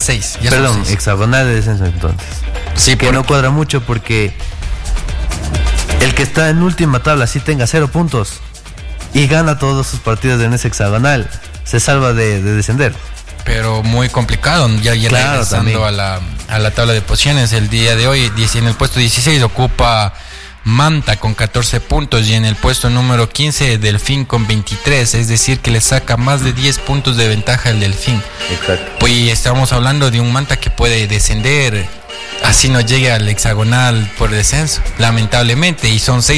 6. Perdón, hexagonal de descenso entonces. Sí, que no cuadra mucho porque el que está en última tabla sí tenga 0 puntos y gana todos sus partidos en ese hexagonal, se salva de descender. Pero muy complicado, ya claro, regresando a la tabla de posiciones. El día de hoy, en el puesto 16 ocupa Manta con 14 puntos y en el puesto número 15 Delfín con 23, es decir que le saca más de 10 puntos de ventaja el Delfín. Exacto. Pues estamos hablando de un Manta que puede descender, así no llegue al hexagonal por descenso, lamentablemente, y son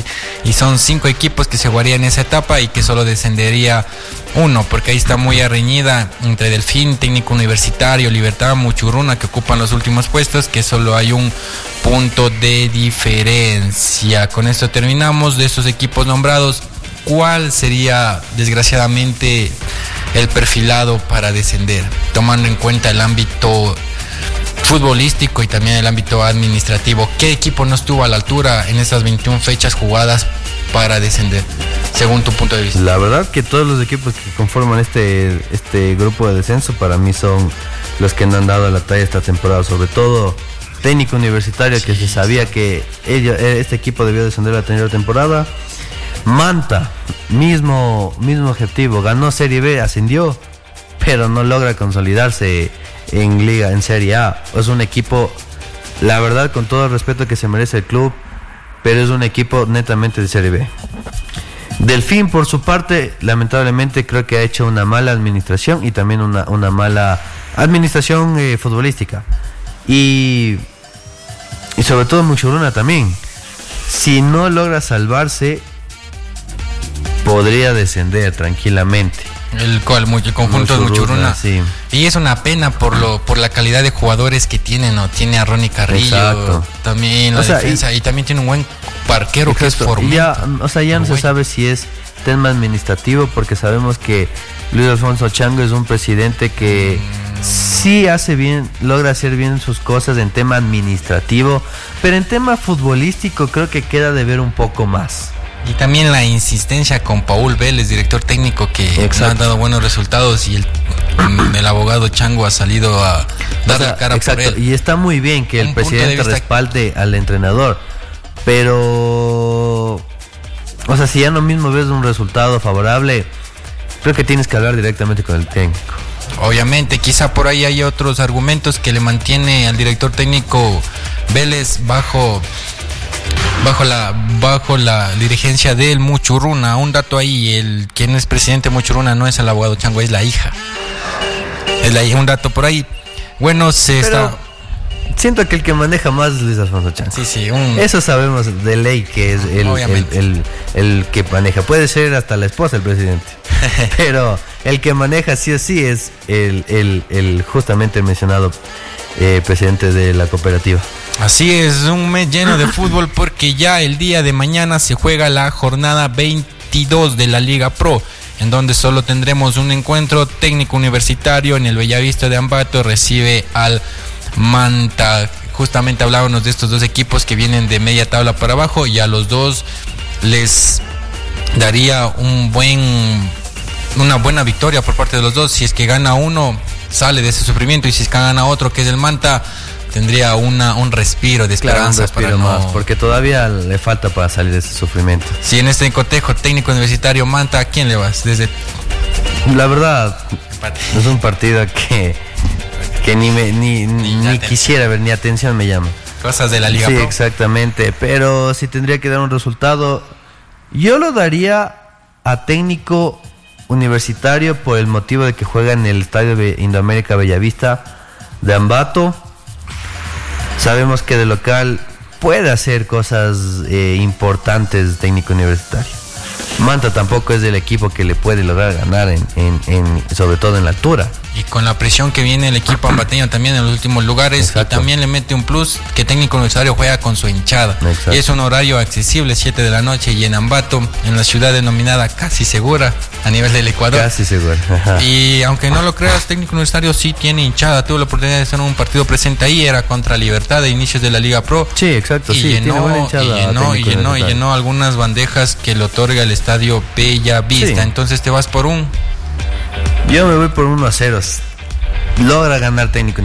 5 equipos que se jugarían en esa etapa y que solo descendería uno, porque ahí está muy reñida entre Delfín, Técnico Universitario, Libertad, Muchurruna, que ocupan los últimos puestos, que solo hay un punto de diferencia. Con esto terminamos. De estos equipos nombrados, ¿cuál sería desgraciadamente el perfilado para descender, tomando en cuenta el ámbito futbolístico y también el ámbito administrativo? ¿Qué equipo no estuvo a la altura en esas 21 fechas jugadas para descender, según tu punto de vista? La verdad que todos los equipos que conforman este grupo de descenso para mí son los que no han dado la talla esta temporada, sobre todo Técnico Universitario, que se sabía que este equipo debió descender la anterior temporada. Manta, mismo objetivo, ganó Serie B, ascendió, pero no logra consolidarse en Liga, en Serie A. Es un equipo, la verdad, con todo el respeto que se merece el club, pero es un equipo netamente de Serie B. Delfín, por su parte, lamentablemente creo que ha hecho una mala administración y también una mala administración futbolística. Y sobre todo Muchurruna también. Si no logra salvarse, podría descender tranquilamente. El conjunto de Muchurruna. Sí. Y es una pena por la calidad de jugadores que tiene, ¿no? Tiene a Ronnie Carrillo. Exacto. También la defensa. Y también tiene un buen parquero. Exacto. Que es formado. Ya no se sabe si es tema administrativo, porque sabemos que Luis Alfonso Chango es un presidente que sí logra hacer bien sus cosas en tema administrativo, pero en tema futbolístico creo que queda de ver un poco más. Y también la insistencia con Paul Vélez, director técnico, que no ha dado buenos resultados, y el abogado Chango ha salido a dar la cara por él. Y está muy bien que el presidente respalde al entrenador, pero si ya no mismo ves un resultado favorable, creo que tienes que hablar directamente con el técnico. Obviamente, quizá por ahí hay otros argumentos que le mantiene al director técnico Vélez bajo la dirigencia del Muchurruna. Un dato ahí, quien es presidente de Muchurruna no es el abogado Chango, es la hija. Un dato por ahí. Bueno, siento que el que maneja más es Luis Alfonso Chango. Sí. Eso sabemos de ley, que es el que maneja. Puede ser hasta la esposa del presidente. Pero el que maneja sí o sí es el justamente mencionado presidente de la cooperativa. Así es, un mes lleno de fútbol, porque ya el día de mañana se juega la jornada 22 de la Liga Pro, en donde solo tendremos un encuentro. Técnico Universitario en el Bellavista de Ambato recibe al Manta. Justamente hablábamos de estos dos equipos que vienen de media tabla para abajo, y a los dos les daría una buena victoria por parte de los dos. Si es que gana uno, sale de ese sufrimiento, y si es que gana otro, que es el Manta, tendría un respiro de esperanza. Un respiro más, porque todavía le falta para salir de ese sufrimiento. Si en este cotejo Técnico Universitario Manta, ¿a quién le vas? La verdad, es un partido que ni quisiera ver, ni atención me llama. Cosas de la Liga Pro. Sí, exactamente, pero si tendría que dar un resultado, yo lo daría a Técnico Universitario por el motivo de que juega en el Estadio de Indoamérica Bellavista de Ambato. Sabemos que de local puede hacer cosas importantes Técnico Universitario. Manta tampoco es del equipo que le puede lograr ganar sobre todo en la altura. Y con la presión que viene el equipo ambateño también en los últimos lugares. Exacto. Y también le mete un plus que Técnico Universitario juega con su hinchada. Exacto. Y es un horario accesible, 7 de la noche, y en Ambato, en la ciudad denominada casi segura a nivel del Ecuador. Casi segura. Ajá. Y aunque no lo creas, Técnico Universitario sí tiene hinchada. Tuve la oportunidad de estar en un partido presente ahí, era contra Libertad de inicios de la Liga Pro. Sí, exacto. Y sí, llenó algunas bandejas que le otorga el Estadio Bellavista. Sí. Entonces te vas por Yo me voy por 1-0. Logra ganar Técnico